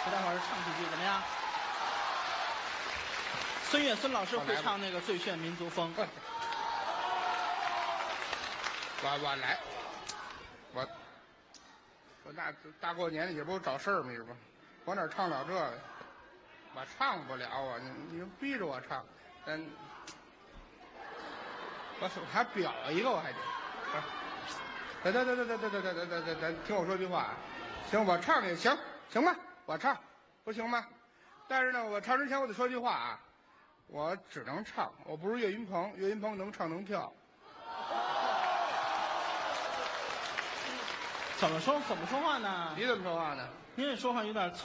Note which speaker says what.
Speaker 1: 给大伙儿唱几句怎么样？孙越孙老师会唱那个《最炫民族风》。
Speaker 2: 我来，我大过年的也不找事儿嘛，是吧？我哪唱了这个？我唱不了啊！你逼着我唱，我还表一个，我还得。得，听我说句话啊！行，我唱也行，行吧？我唱，不行吗？但是呢，我唱之前我得说句话啊，我只能唱，我不是岳云鹏，岳云鹏能唱能跳。
Speaker 1: 怎么说话呢？
Speaker 2: 你怎么说话呢？
Speaker 1: 您这说话有点